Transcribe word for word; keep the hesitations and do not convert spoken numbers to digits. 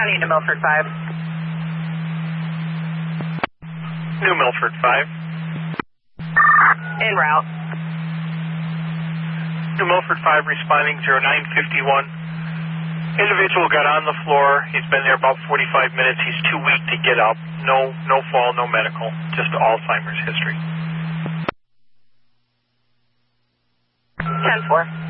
Responding to Milford five. New Milford five. En route. New Milford five responding zero nine fifty-one. Individual got on the floor. He's been there about forty-five minutes. He's too weak to get up. No, no fall, no medical. Just Alzheimer's history. ten four.